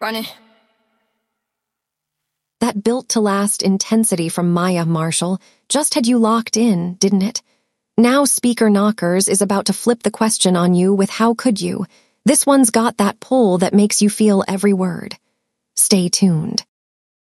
Running. That built-to-last intensity from Maya, Marshall, just had you locked in, didn't it? Now Speaker Knockers is about to flip the question on you with how could you? This one's got that pull that makes you feel every word. Stay tuned.